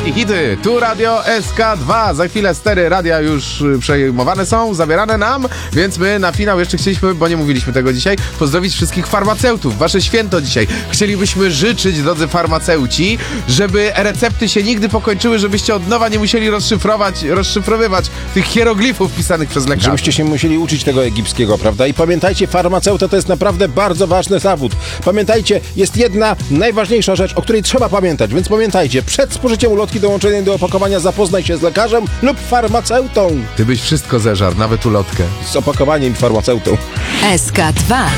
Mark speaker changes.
Speaker 1: i hity. Tu Radio SK2. Za chwilę stery radia już przejmowane są, zabierane nam, więc my na finał jeszcze chcieliśmy, bo nie mówiliśmy tego dzisiaj, pozdrowić wszystkich farmaceutów. Wasze święto dzisiaj. Chcielibyśmy życzyć, drodzy farmaceuci, żeby recepty się nigdy pokończyły, żebyście od nowa nie musieli rozszyfrowywać tych hieroglifów pisanych przez lekarzy.
Speaker 2: Żebyście się musieli uczyć tego egipskiego, prawda? I pamiętajcie, farmaceuta to jest naprawdę bardzo ważny zawód. Pamiętajcie, jest jedna najważniejsza rzecz, o której trzeba pamiętać, więc pamiętajcie, przed spożyciem ulotki dołączonej do opakowania zapoznaj się z lekarzem lub farmaceutą.
Speaker 1: Ty byś wszystko zeżarł, nawet ulotkę.
Speaker 2: Z opakowaniem farmaceutą.
Speaker 3: SK2